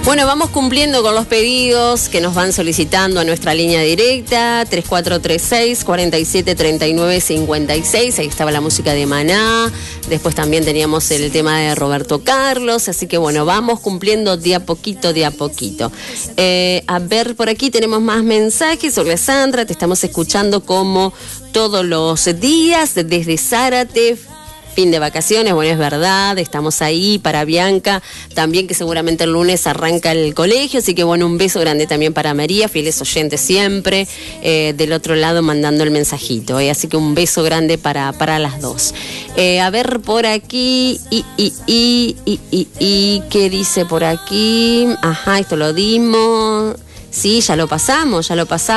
Bueno, vamos cumpliendo con los pedidos que nos van solicitando a nuestra línea directa, 3436-4739-56. Ahí estaba la música de Maná. Después también teníamos el tema de Roberto Carlos. Así que bueno, vamos cumpliendo de a poquito, de a poquito. A ver, por aquí tenemos más mensajes. Hola Sandra, te estamos escuchando como todos los días desde Zárate. Fin de vacaciones, bueno, es verdad, estamos ahí para Bianca, también que seguramente el lunes arranca el colegio, así que bueno, un beso grande también para María, fieles oyentes siempre, del otro lado mandando el mensajito, así que un beso grande para las dos. A ver por aquí, ¿qué dice por aquí? Ajá, esto lo dimos, sí, ya lo pasamos,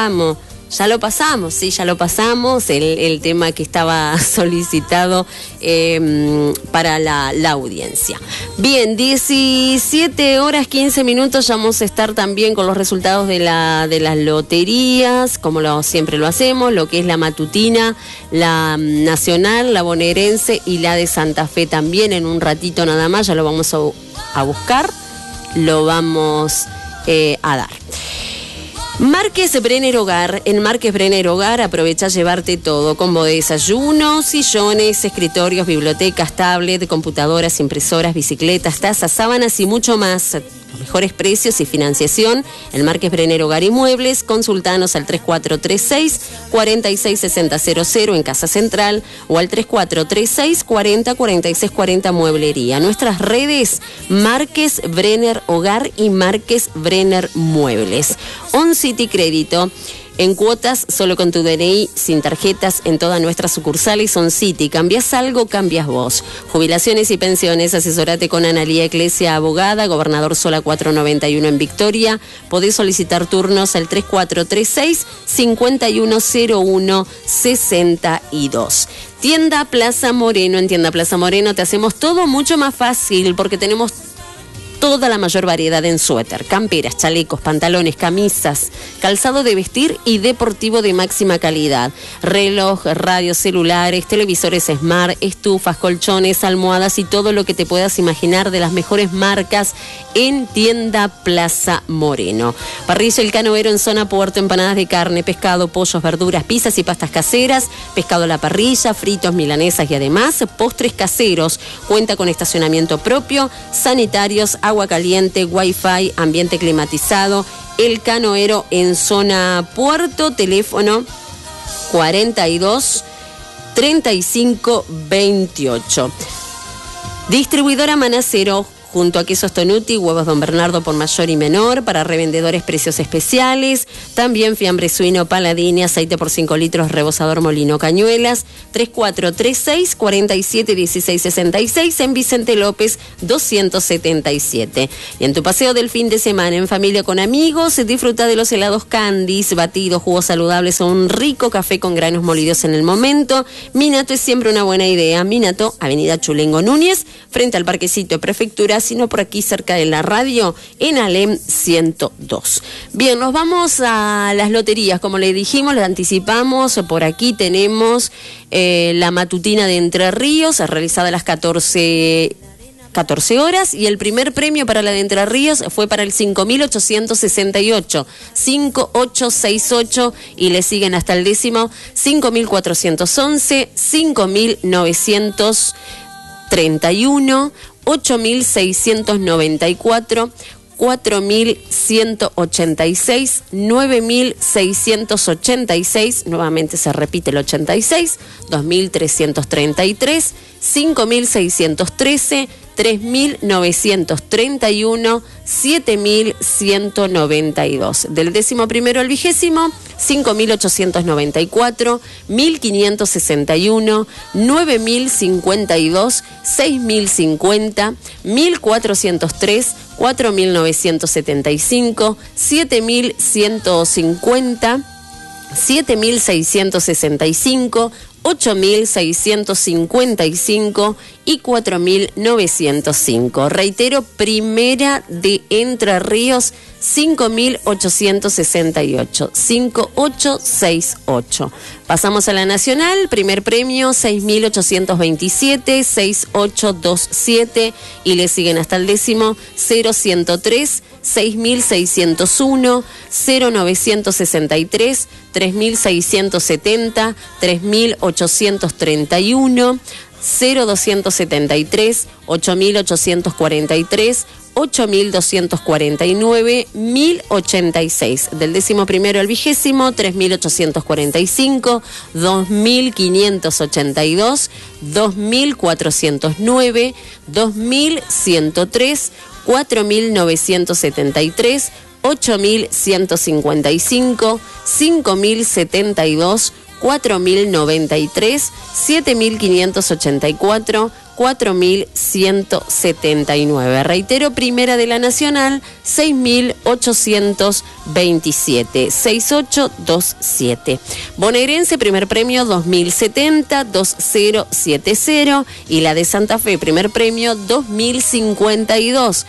sí, ya lo pasamos, el tema que estaba solicitado para la audiencia. Bien, 17 horas 15 minutos, ya vamos a estar también con los resultados de las loterías, como siempre lo hacemos, lo que es la matutina, la nacional, la bonaerense y la de Santa Fe también, en un ratito nada más, ya lo vamos a buscar, lo vamos a dar. Márquez Brenner Hogar. En Márquez Brenner Hogar aprovecha llevarte todo, combo de desayunos, sillones, escritorios, bibliotecas, tablet, computadoras, impresoras, bicicletas, tazas, sábanas y mucho más. Los mejores precios y financiación en Márquez Brenner Hogar y Muebles. Consultanos al 3436-466000 en Casa Central o al 3436-404640 Mueblería. Nuestras redes, Márquez Brenner Hogar y Márquez Brenner Muebles. On City Crédito. En cuotas, solo con tu DNI, sin tarjetas, en todas nuestras sucursales. On City, cambias algo, cambias vos. Jubilaciones y pensiones, asesorate con Analía Eclesia, abogada, Gobernador Sola 491 en Victoria. Podés solicitar turnos al 3436-5101-62. Tienda Plaza Moreno. En Tienda Plaza Moreno te hacemos todo mucho más fácil porque tenemos toda la mayor variedad en suéter, camperas, chalecos, pantalones, camisas, calzado de vestir y deportivo de máxima calidad. Reloj, radios, celulares, televisores smart, estufas, colchones, almohadas y todo lo que te puedas imaginar de las mejores marcas en Tienda Plaza Moreno. Parrilla El Canoero en zona puerto, empanadas de carne, pescado, pollos, verduras, pizzas y pastas caseras, pescado a la parrilla, fritos, milanesas y además postres caseros. Cuenta con estacionamiento propio, sanitarios, agua caliente, wifi, ambiente climatizado. El Canoero en zona puerto, teléfono 42 35 28. Distribuidora Manacero, junto a Quesos Tonuti, huevos Don Bernardo por mayor y menor, para revendedores precios especiales, también fiambre suino Paladini, aceite por 5 litros, rebosador Molino Cañuelas, 3436-471666 en Vicente López 277. Y en tu paseo del fin de semana, en familia con amigos, disfruta de los helados Candies, batidos, jugos saludables o un rico café con granos molidos en el momento. Minato es siempre una buena idea. Minato, Avenida Chulengo Núñez, frente al Parquecito de Prefectura, sino por aquí cerca de la radio, en Alem 102. Bien, nos vamos a las loterías, como le dijimos, le anticipamos, por aquí tenemos la matutina de Entre Ríos, realizada a las 14 horas, y el primer premio para la de Entre Ríos fue para el 5.868, 5868, y le siguen hasta el décimo 5.411, 5.931, 8.694, 4.186, 9.686, nuevamente se repite el 86, 2.333, 5.613, 3.931, 7.192. Del 11º al 20º, 5.894, 1.561, 9.052, 6.050, 1.403, 4.975, 7.150, 7.665, 8.655 y 4.905. Reitero, primera de Entre Ríos, 5.868, 5868. Pasamos a la nacional, primer premio 6.827, 6827, y le siguen hasta el décimo 0103, 6601, 0963, 3670, 3831, 0273, 8843, 8249, 1086. Del 11º al 20º, 3845, 2582, 2409, 2103, 4973, 8155, 5072, 4093, 7584, 4179. Reitero, Primera de la Nacional, 6827, 6827. Bonaerense, primer premio 2070, 2070. Y la de Santa Fe, primer premio 2052,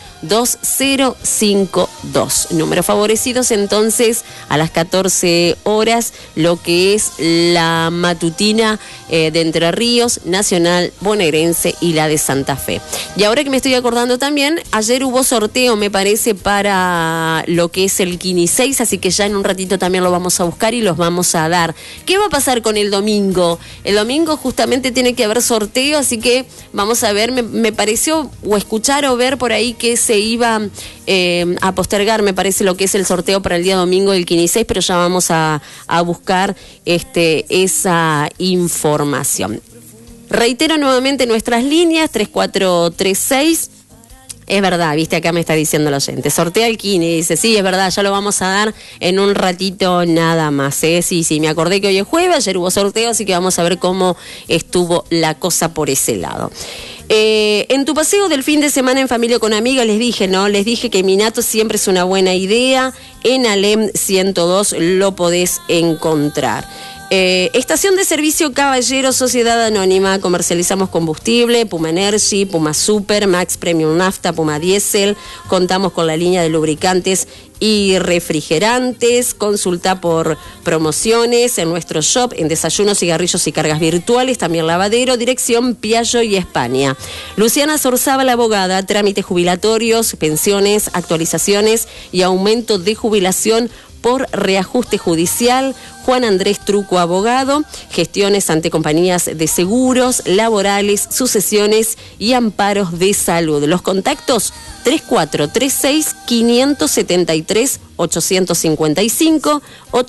2052. Números favorecidos entonces a las 14 horas, lo que es la matutina de Entre Ríos, Nacional, Bonaerense y la de Santa Fe. Y ahora que me estoy acordando también, ayer hubo sorteo, me parece, para lo que es el Kini 6, así que ya en un ratito también lo vamos a buscar y los vamos a dar. ¿Qué va a pasar con el domingo? El domingo justamente tiene que haber sorteo, así que vamos a ver, me pareció o escuchar o ver por ahí que se iba a postergar, me parece, lo que es el sorteo para el día domingo del Kini 6, pero ya vamos a buscar esa información. Reitero nuevamente nuestras líneas, 3436. Es verdad, viste, acá me está diciendo el oyente. Sortea el Kini, dice, sí, es verdad, ya lo vamos a dar en un ratito nada más. Sí, me acordé que hoy es jueves, ayer hubo sorteo, así que vamos a ver cómo estuvo la cosa por ese lado. En tu paseo del fin de semana en familia con amigas les dije que Minato siempre es una buena idea. En Alem 102 lo podés encontrar. Estación de servicio Caballero, Sociedad Anónima, comercializamos combustible, Puma Energy, Puma Super, Max Premium Nafta, Puma Diesel, contamos con la línea de lubricantes y refrigerantes. Consulta por promociones en nuestro shop, en desayunos, cigarrillos y cargas virtuales, también lavadero, dirección Piaggio y España. Luciana Sorzábal, abogada, trámites jubilatorios, pensiones, actualizaciones y aumento de jubilación por reajuste judicial. Juan Andrés Truco, abogado, gestiones ante compañías de seguros, laborales, sucesiones y amparos de salud. Los contactos 3436-573-855 o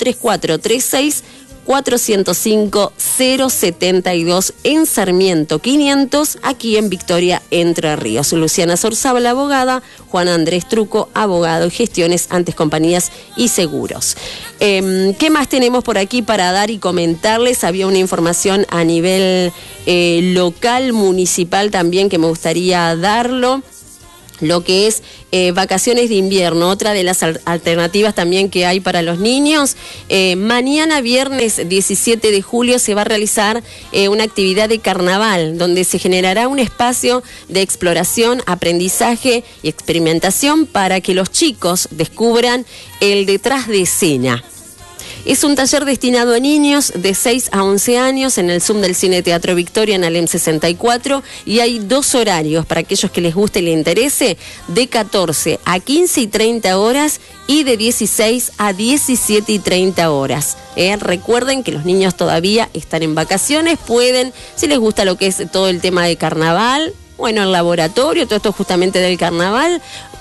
3436-405-072 en Sarmiento 500, aquí en Victoria, Entre Ríos. Luciana Sorzábal, abogada, Juan Andrés Truco, abogado y gestiones ante compañías y seguros. ¿Qué más tenemos por aquí para dar y comentarles? Había una información a nivel local, municipal también, que me gustaría darlo. Lo que es vacaciones de invierno, otra de las alternativas también que hay para los niños. Mañana viernes 17 de julio se va a realizar una actividad de carnaval donde se generará un espacio de exploración, aprendizaje y experimentación para que los chicos descubran el detrás de escena. Es un taller destinado a niños de 6 a 11 años en el Zoom del Cine Teatro Victoria en Alem 64, y hay 2 horarios para aquellos que les guste y les interese, de 14 a 15 y 30 horas y de 16 a 17 y 30 horas. Recuerden que los niños todavía están en vacaciones, pueden, si les gusta lo que es todo el tema de carnaval, bueno, el laboratorio, todo esto justamente del carnaval,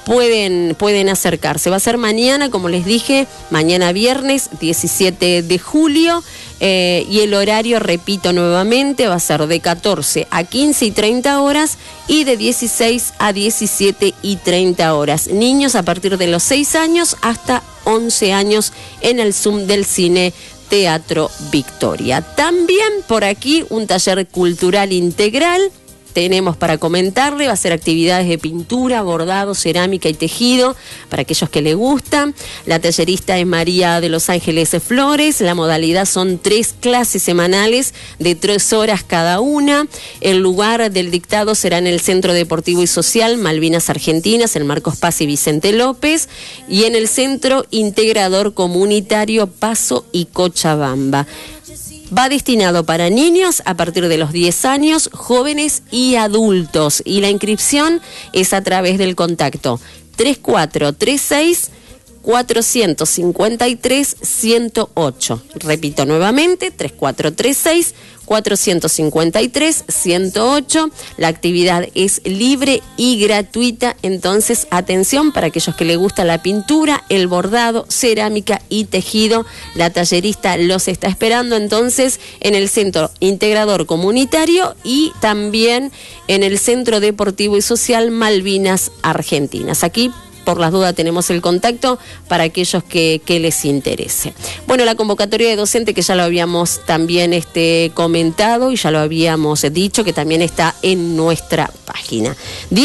pueden acercarse. Va a ser mañana, como les dije, mañana viernes 17 de julio, y el horario, repito nuevamente, va a ser de 14 a 15 y 30 horas y de 16 a 17 y 30 horas. Niños a partir de los 6 años hasta 11 años en el Zoom del Cine Teatro Victoria. También por aquí un taller cultural integral tenemos para comentarle. Va a ser actividades de pintura, bordado, cerámica y tejido para aquellos que les gustan. La tallerista es María de los Ángeles Flores. La modalidad son 3 clases semanales de 3 horas cada una. El lugar del dictado será en el Centro Deportivo y Social Malvinas Argentinas, en Marcos Paz y Vicente López, y en el Centro Integrador Comunitario Paso y Cochabamba. Va destinado para niños a partir de los 10 años, jóvenes y adultos. Y la inscripción es a través del contacto 3436 453-108. Repito nuevamente, 3436-453-108. La actividad es libre y gratuita, entonces atención para aquellos que les gusta la pintura, el bordado, cerámica y tejido. La tallerista los está esperando entonces en el Centro Integrador Comunitario y también en el Centro Deportivo y Social Malvinas Argentinas. Aquí por las dudas tenemos el contacto para aquellos que les interese. Bueno, la convocatoria de docente que ya lo habíamos también comentado y ya lo habíamos dicho que también está en nuestra página.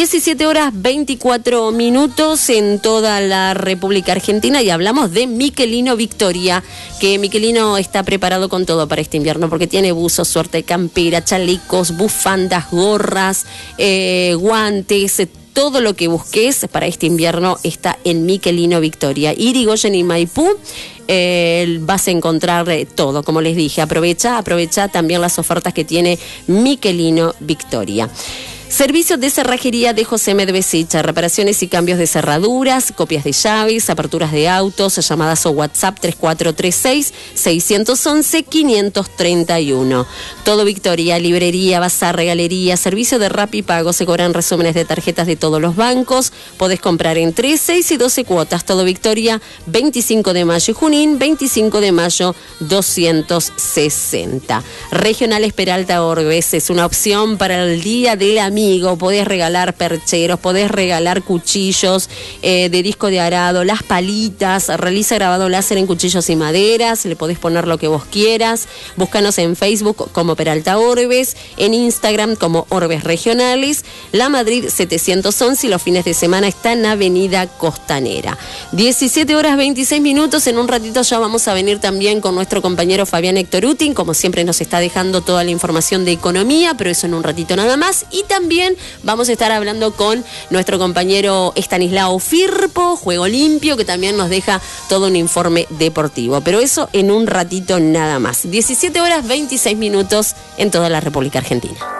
17:24 en toda la República Argentina y hablamos de Michelino Victoria, que Michelino está preparado con todo para este invierno porque tiene buzos, suerte, campera, chalecos, bufandas, gorras, guantes, todo lo que busques para este invierno está en Michelino Victoria. Irigoyen y Maipú vas a encontrar todo, como les dije. Aprovecha también las ofertas que tiene Michelino Victoria. Servicios de cerrajería de José Medvesicha, reparaciones y cambios de cerraduras, copias de llaves, aperturas de autos, llamadas o WhatsApp 3436-611-531. Todo Victoria, librería, bazar, regalería, servicio de Rapipago, se cobran resúmenes de tarjetas de todos los bancos, podés comprar en 3, 6 y 12 cuotas. Todo Victoria, 25 de mayo y Junín, 25 de mayo 260. Regionales Peralta Orbes es una opción para el Día del Amigo. Podés regalar percheros, podés regalar cuchillos de disco de arado, las palitas, realiza grabado láser en cuchillos y maderas, le podés poner lo que vos quieras. Búscanos en Facebook como Peralta Orbes, en Instagram como Orbes Regionales, La Madrid 711 y los fines de semana está en Avenida Costanera. 17:26. En un ratito ya vamos a venir también con nuestro compañero Fabián Héctor Utin, como siempre nos está dejando toda la información de economía, pero eso en un ratito nada más. Y también vamos a estar hablando con nuestro compañero Estanislao Firpo, Juego Limpio, que también nos deja todo un informe deportivo. Pero eso en un ratito nada más. 17:26 en toda la República Argentina.